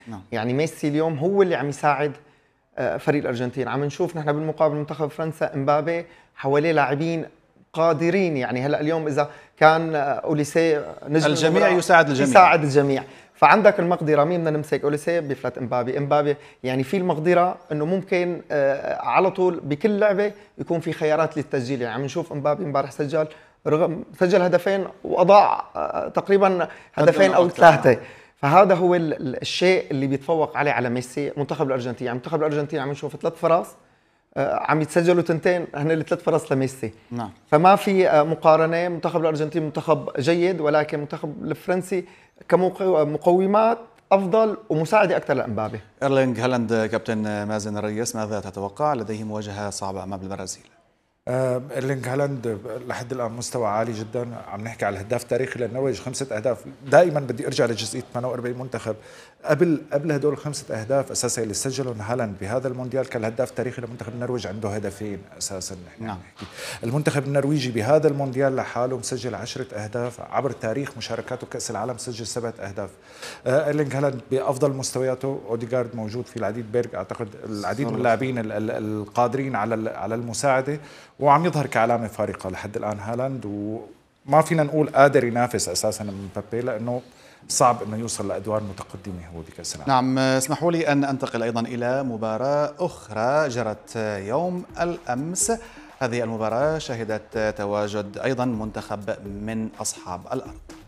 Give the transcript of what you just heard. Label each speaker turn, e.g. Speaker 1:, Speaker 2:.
Speaker 1: نعم.
Speaker 2: يعني ميسي اليوم هو اللي عم يساعد فريق الارجنتين. عم نشوف نحن بالمقابل منتخب فرنسا امبابي حواليه لاعبين قادرين، يعني هلا اليوم اذا كان اوليسيه نجم
Speaker 1: الجميع يساعد الجميع،
Speaker 2: يساعد الجميع. فعندك المقدره، مين بدنا نمسك؟ اوليسيه بيفلت امبابي يعني في المقدره انه ممكن على طول بكل لعبه يكون في خيارات للتسجيل. يعني عم نشوف امبابي امبارح سجل هدفين واضاع تقريبا هدفين او ثلاثه. فهذا هو الشيء اللي بيتفوق عليه على ميسي منتخب الارجنتين. يعني منتخب الارجنتين عم نشوف 3 فرص عم يتسجلوا تنتين، هن الثلاث فرص لميسي.
Speaker 1: نعم.
Speaker 2: فما في مقارنه. منتخب الارجنتين منتخب جيد، ولكن المنتخب الفرنسي كمقومات افضل ومساعده اكثر لامبابي.
Speaker 1: ايرلينغ هالاند كابتن مازن الريس، ماذا تتوقع؟ لديه مواجهه صعبه امام البرازيل.
Speaker 3: ايرلينغ هالاند لحد الان مستوى عالي جدا. عم نحكي على الهداف التاريخي للنرويج 5 اهداف. دائما بدي ارجع لجزئيه 48 منتخب قبل هدول ال5 اهداف اساسا اللي سجلهم هالاند بهذا المونديال. كان الهداف التاريخي لمنتخب النرويج عنده هدفين اساسا.
Speaker 1: نعم.
Speaker 3: نحكي المنتخب النرويجي بهذا المونديال لحاله مسجل 10 اهداف عبر تاريخ مشاركاته كاس العالم، سجل 7 اهداف. ايرلينغ هالاند بافضل مستوياته. اوديغارد موجود في العديد، بيرج اعتقد العديد من اللاعبين القادرين على المساعده، وعم يظهر كعلامه فارقه لحد الان هالاند. وما فينا نقول قادر ينافس اساسا من مبابي، لانه صعب انه يوصل لادوار متقدمه هو بكاس العالم.
Speaker 1: نعم. اسمحوا لي ان انتقل ايضا الى مباراه اخرى جرت يوم الامس. هذه المباراه شهدت تواجد ايضا منتخب من اصحاب الارض.